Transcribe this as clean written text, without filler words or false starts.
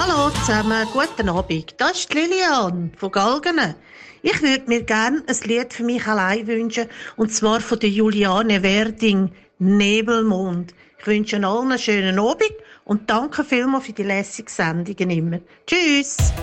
Hallo zusammen, guten Abend. Das ist die Lilian von Galgenen. Ich würde mir gerne ein Lied für mich allein wünschen, und zwar von der Juliane Werding, Nebelmond. Ich wünsche allen einen schönen Abend und danke vielmals für die lässigen Sendungen immer. Tschüss!